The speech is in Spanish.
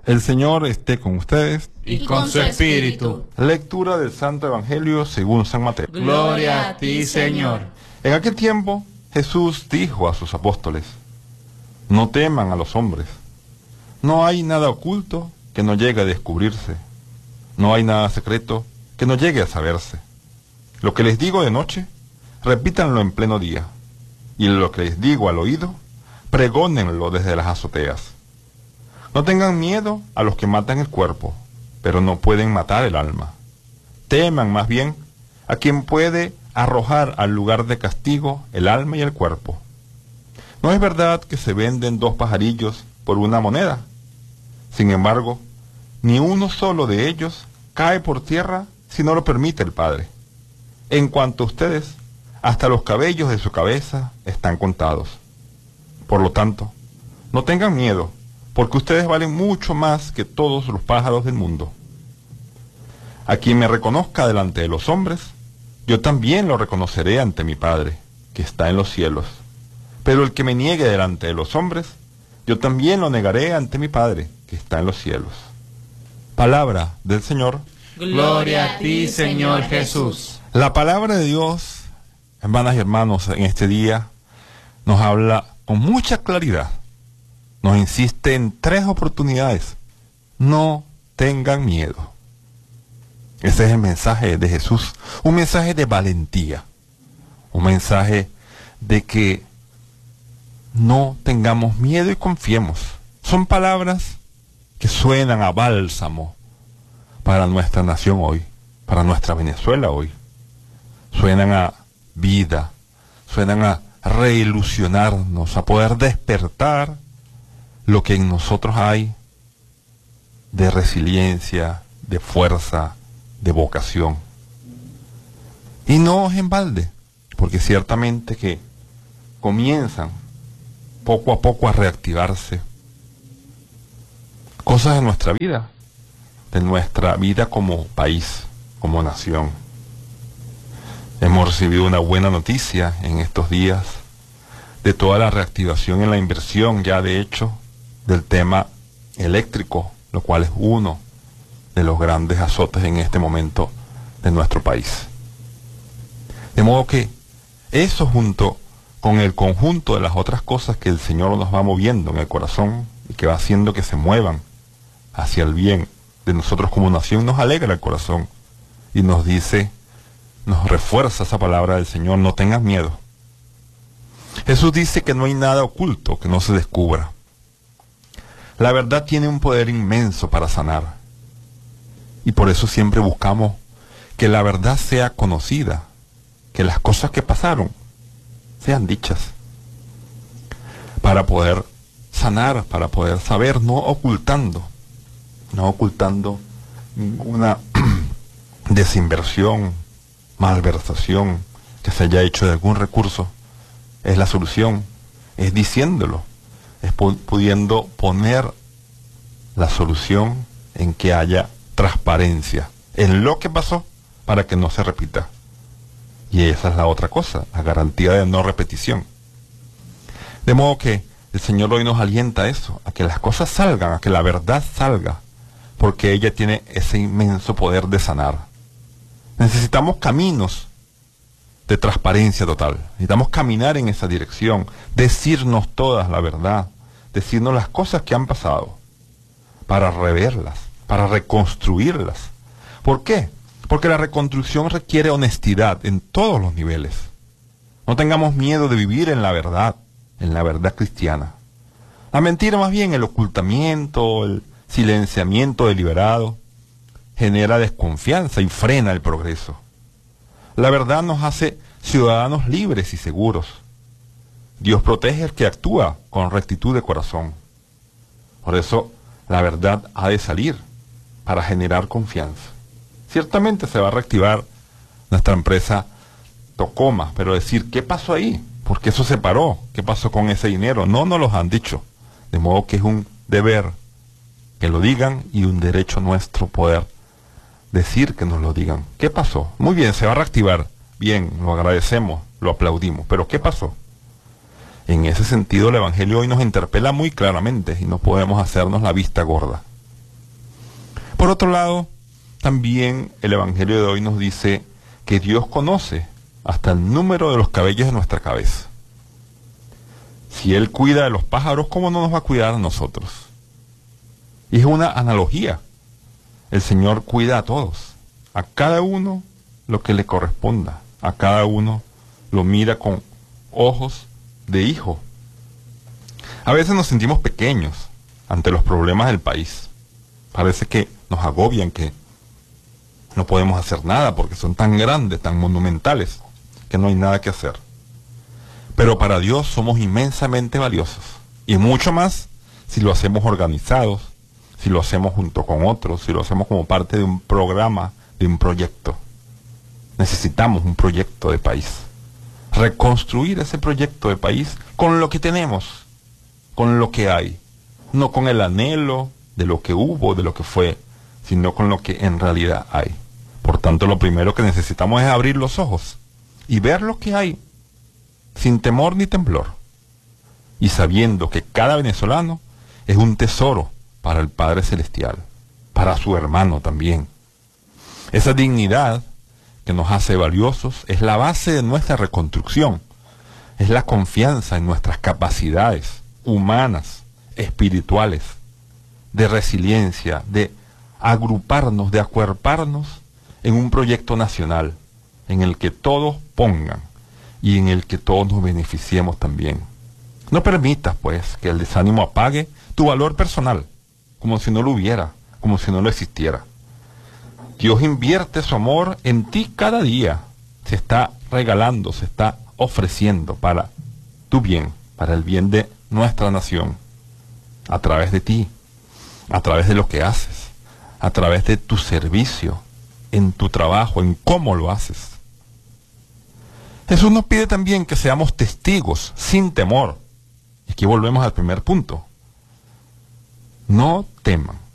El Señor esté con ustedes. Y con su espíritu. Lectura del Santo Evangelio según San Mateo. Gloria a ti, Señor. En aquel tiempo, Jesús dijo a sus apóstoles: no teman a los hombres. No hay nada oculto que no llegue a descubrirse. No hay nada secreto que no llegue a saberse. Lo que les digo de noche, repítanlo en pleno día. Y lo que les digo al oído, pregónenlo desde las azoteas. No tengan miedo a los que matan el cuerpo, pero no pueden matar el alma. Teman más bien a quien puede arrojar al lugar de castigo el alma y el cuerpo. ¿No es verdad que se venden 2 pajarillos por 1 moneda? Sin embargo, ni uno solo de ellos cae por tierra si no lo permite el Padre. En cuanto a ustedes, hasta los cabellos de su cabeza están contados. Por lo tanto, no tengan miedo, porque ustedes valen mucho más que todos los pájaros del mundo. A quien me reconozca delante de los hombres, yo también lo reconoceré ante mi Padre, que está en los cielos. Pero el que me niegue delante de los hombres, yo también lo negaré ante mi Padre, que está en los cielos. Palabra del Señor. Gloria a ti, Señor Jesús. La palabra de Dios, hermanas y hermanos, en este día nos habla con mucha claridad. Nos insiste en 3 oportunidades. No tengan miedo. Ese es el mensaje de Jesús. Un mensaje de valentía. Un mensaje de que no tengamos miedo y confiemos. Son palabras que suenan a bálsamo para nuestra nación hoy, para nuestra Venezuela hoy. Suenan a vida, suenan a reilusionarnos, a poder despertar lo que en nosotros hay de resiliencia, de fuerza, de vocación. Y no es en balde, porque ciertamente que comienzan poco a poco a reactivarse cosas de nuestra vida como país, como nación. Hemos recibido una buena noticia en estos días de toda la reactivación en la inversión, ya de hecho, del tema eléctrico, lo cual es uno de los grandes azotes en este momento de nuestro país. De modo que eso, junto con el conjunto de las otras cosas que el Señor nos va moviendo en el corazón y que va haciendo que se muevan hacia el bien de nosotros como nación, nos alegra el corazón y nos dice, nos refuerza esa palabra del Señor: no tengas miedo. Jesús dice que no hay nada oculto que no se descubra. La verdad tiene un poder inmenso para sanar, y por eso siempre buscamos que la verdad sea conocida, que las cosas que pasaron sean dichas, para poder sanar, para poder saber, no ocultando ninguna desinversión, malversación que se haya hecho de algún recurso. Es la solución, es diciéndolo, es pudiendo poner la solución en que haya transparencia en lo que pasó para que no se repita. Y esa es la otra cosa, la garantía de no repetición. De modo que el Señor hoy nos alienta a eso, a que las cosas salgan, a que la verdad salga, porque ella tiene ese inmenso poder de sanar. Necesitamos caminos de transparencia total, necesitamos caminar en esa dirección, decirnos todas la verdad, decirnos las cosas que han pasado, para reverlas, para reconstruirlas. ¿Por qué? Porque la reconstrucción requiere honestidad en todos los niveles. No tengamos miedo de vivir en la verdad cristiana. La mentira, más bien, el ocultamiento, el silenciamiento deliberado, genera desconfianza y frena el progreso. La verdad nos hace ciudadanos libres y seguros. Dios protege al que actúa con rectitud de corazón. Por eso, la verdad ha de salir para generar confianza. Ciertamente se va a reactivar nuestra empresa Tocoma, pero decir, ¿qué pasó ahí? ¿Por qué eso se paró? ¿Qué pasó con ese dinero? No nos los han dicho. De modo que es un deber que lo digan y un derecho nuestro poder decir que nos lo digan. ¿Qué pasó? Muy bien, se va a reactivar. Bien, lo agradecemos, lo aplaudimos. Pero ¿qué pasó? En ese sentido, el Evangelio hoy nos interpela muy claramente y no podemos hacernos la vista gorda. Por otro lado, también el Evangelio de hoy nos dice que Dios conoce hasta el número de los cabellos de nuestra cabeza. Si Él cuida de los pájaros, ¿cómo no nos va a cuidar a nosotros? Y es una analogía. El Señor cuida a todos, a cada uno lo que le corresponda, a cada uno lo mira con ojos de hijo. A veces nos sentimos pequeños ante los problemas del país. Parece que nos agobian, que no podemos hacer nada porque son tan grandes, tan monumentales, que no hay nada que hacer. Pero para Dios somos inmensamente valiosos, y mucho más si lo hacemos organizados, si lo hacemos junto con otros, si lo hacemos como parte de un programa, de un proyecto. Necesitamos un proyecto de país. Reconstruir ese proyecto de país con lo que tenemos, con lo que hay, no con el anhelo de lo que hubo, de lo que fue, sino con lo que en realidad hay. Por tanto, lo primero que necesitamos es abrir los ojos y ver lo que hay, sin temor ni temblor, y sabiendo que cada venezolano es un tesoro para el Padre Celestial, para su hermano también. Esa dignidad que nos hace valiosos es la base de nuestra reconstrucción, es la confianza en nuestras capacidades humanas, espirituales, de resiliencia, de agruparnos, de acuerparnos en un proyecto nacional, en el que todos pongan y en el que todos nos beneficiemos también. No permitas, pues, que el desánimo apague tu valor personal, como si no lo hubiera, como si no lo existiera. Dios invierte su amor en ti cada día. Se está regalando, se está ofreciendo para tu bien, para el bien de nuestra nación, a través de ti, a través de lo que haces, a través de tu servicio, en tu trabajo, en cómo lo haces. Jesús nos pide también que seamos testigos sin temor. Y aquí volvemos al primer punto. No teman.